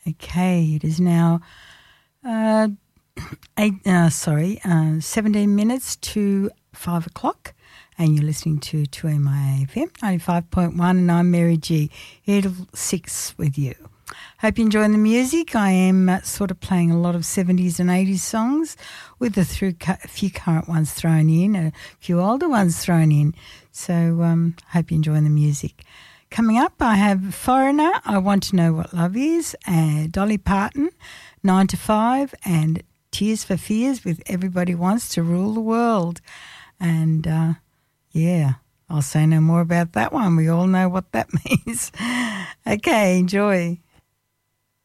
Okay, it is now 17 minutes to 5 o'clock, and you're listening to 2MIA-FM 95.1, and I'm Mary G, here till 6 with you. Hope you're enjoying the music. I am sort of playing a lot of 70s and 80s songs with a few current ones thrown in, a few older ones thrown in. So hope you're enjoying the music. Coming up, I have Foreigner, I Want to Know What Love Is, and Dolly Parton, 9 to 5, and Tears for Fears with Everybody Wants to Rule the World. And, I'll say no more about that one. We all know what that means. Okay, enjoy.